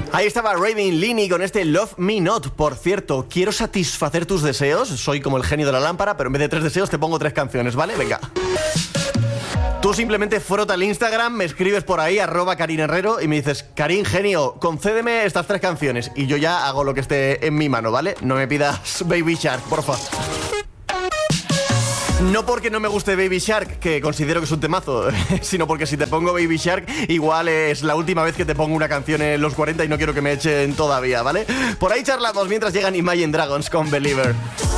Ahí estaba Raven Lini con este Love Me Not. Por cierto, quiero satisfacer tus deseos. Soy como el genio de la lámpara, pero en vez de 3 deseos te pongo 3 canciones, ¿vale? Venga. Tú simplemente frota el Instagram, me escribes por ahí, @KarinHerrero, y me dices: Karin, genio, concédeme estas 3 canciones. Y yo ya hago lo que esté en mi mano, ¿vale? No me pidas Baby Shark, porfa. No porque no me guste Baby Shark, que considero que es un temazo, sino porque si te pongo Baby Shark, igual es la última vez que te pongo una canción en los 40 y no quiero que me echen todavía, ¿vale? Por ahí charlamos mientras llegan Imagine Dragons con Believer.